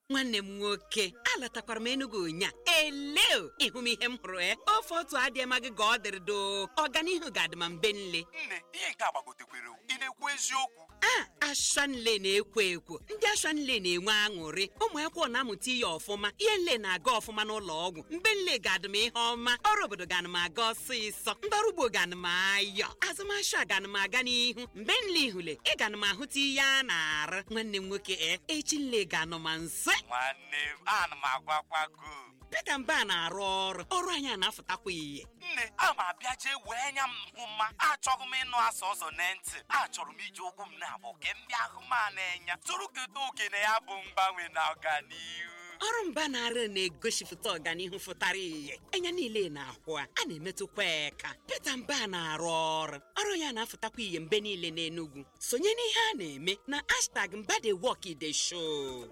nwanne m nwoke alatakwara m Enugu nya eleo ihu m ihe m hụrụ ofe otu adị emaghị ka ọ dịrị doo ọganihu ga-adị ma mbe nle nne ihe nke agbagotekwere ị na-ekwu eziokwu Ashanle na-ekwo ekwo ndị Ashanle na-enwe aṅụrị ụmụ akwụkwọ na-amụta ihe ọfụma ihe nle na-aga ọfụma n'ụlọ ọgwụ mbe nle ga-adị m ihe ọma ọrụ obodo ga-anị m aga ọsịsọ ndị ọrụ ugbo ga-anị m ayọ azụmahịa ga-anị m aga n'ihu mbe nle ihule ị ga-anị m ahụta ihe a na-arụ nwanne m nwoke echi nle ga-anọ ma nse nwanne m ana m agwakwago Pita Mba na-arụ ọrụ anyị na-afụtakwa ihe nne ama abịa jee wee nya m hụ mma achọghị m ịnụ asa ọzọ na ntị achọrọ m iji ụkwụ m na-abụ ke m bịa hụ ma na-enya tụrụ keta oke na ya bụ mgbanwe na ọganihu ọrụ Mba na-arụ na-egosipụta ọganihu fụtara ihe anya niile na-ahụ a na-emetụkwa eka Pita Mba na-arụ ọrụ ya na-afụtakwa ihe mbe niile n'Enugu sonye n'ihe a na-eme na #MbaDeWalkTheShow.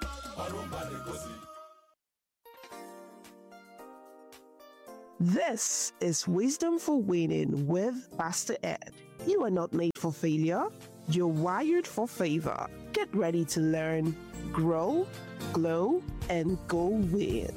This is Wisdom for Winning with Pastor Ed. You are not made for failure. You're wired for favor. Get ready to learn, grow, glow, and go win.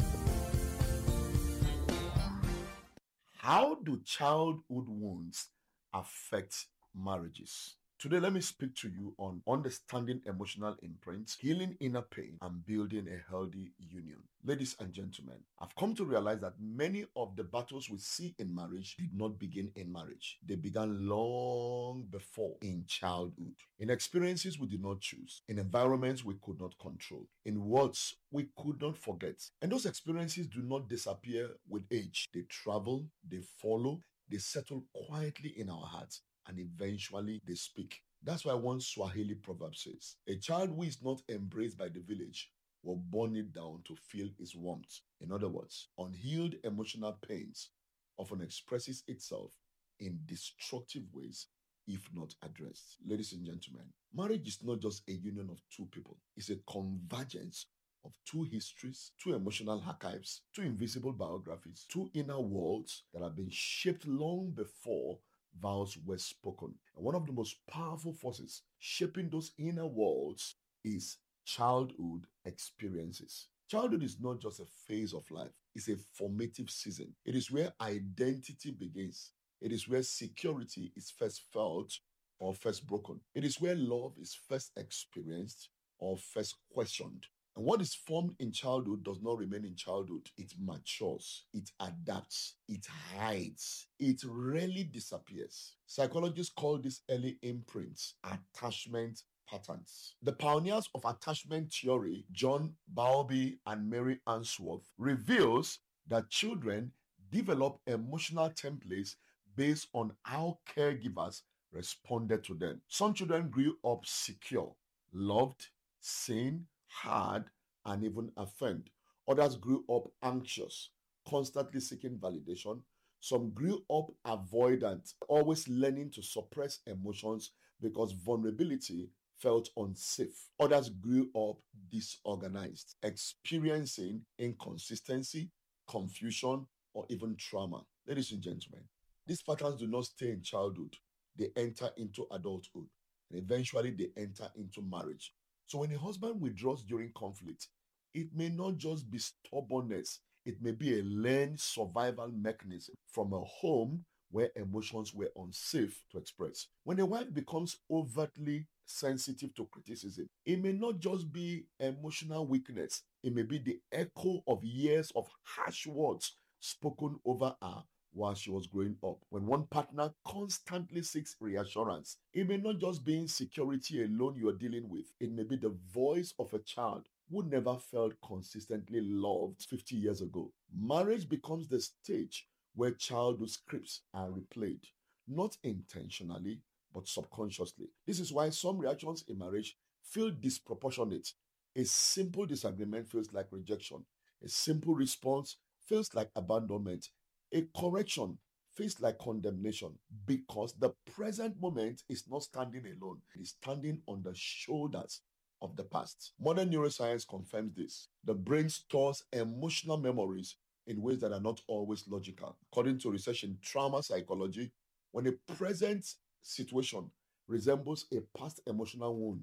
How do childhood wounds affect marriages? Today, let me speak to you on understanding emotional imprints, healing inner pain, and building a healthy union. Ladies and gentlemen, I've come to realize that many of the battles we see in marriage did not begin in marriage. They began long before, in childhood, in experiences we did not choose, in environments we could not control, in words we could not forget. And those experiences do not disappear with age. They travel, they follow, they settle quietly in our hearts, and eventually they speak. That's why one Swahili proverb says, a child who is not embraced by the village will burn it down to feel its warmth. In other words, unhealed emotional pains often expresses itself in destructive ways if not addressed. Ladies and gentlemen, marriage is not just a union of two people. It's a convergence of two histories, two emotional archives, two invisible biographies, two inner worlds that have been shaped long before vows were spoken. And one of the most powerful forces shaping those inner worlds is childhood experiences. Childhood is not just a phase of life, it's a formative season. It is where identity begins. It is where security is first felt or first broken. It is where love is first experienced or first questioned. And what is formed in childhood does not remain in childhood. It matures, it adapts, it hides, it rarely disappears. Psychologists call these early imprints attachment patterns. The pioneers of attachment theory, John Bowlby and Mary Ainsworth, reveals that children develop emotional templates based on how caregivers responded to them. Some children grew up secure, loved, seen, heard, and even affirmed. Others grew up anxious, constantly seeking validation. Some grew up avoidant, always learning to suppress emotions because vulnerability felt unsafe. Others grew up disorganized, experiencing inconsistency, confusion, or even trauma. Ladies and gentlemen, these patterns do not stay in childhood. They enter into adulthood, and eventually they enter into marriage. So when a husband withdraws during conflict, it may not just be stubbornness. It may be a learned survival mechanism from a home where emotions were unsafe to express. When a wife becomes overtly sensitive to criticism, it may not just be emotional weakness. It may be the echo of years of harsh words spoken over her while she was growing up. When one partner constantly seeks reassurance, it may not just be insecurity alone you're dealing with. It may be the voice of a child who never felt consistently loved 50 years ago. Marriage becomes the stage where childhood scripts are replayed, not intentionally, but subconsciously. This is why some reactions in marriage feel disproportionate. A simple disagreement feels like rejection. A simple response feels like abandonment. A correction feels like condemnation because the present moment is not standing alone. It is standing on the shoulders of the past. Modern neuroscience confirms this. The brain stores emotional memories in ways that are not always logical. According to research in trauma psychology, when a present situation resembles a past emotional wound,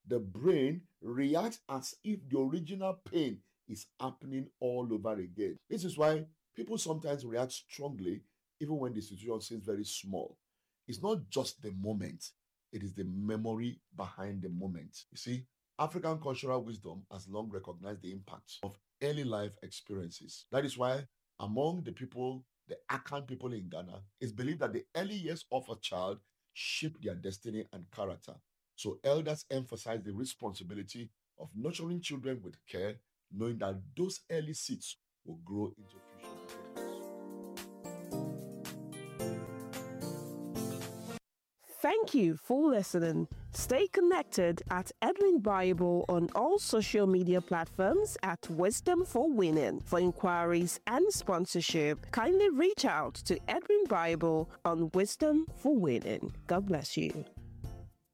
the brain reacts as if the original pain is happening all over again. This is why people sometimes react strongly even when the situation seems very small. It's not just the moment, it is the memory behind the moment. You see, African cultural wisdom has long recognized the impact of early life experiences. That is why among the people, the Akan people in Ghana, it's believed that the early years of a child shape their destiny and character. So elders emphasize the responsibility of nurturing children with care, knowing that those early seeds will grow into future greatness. Thank you for listening. Stay connected at Edwin Bible on all social media platforms at Wisdom for Winning. For inquiries and sponsorship, kindly reach out to Edwin Bible on Wisdom for Winning. God bless you.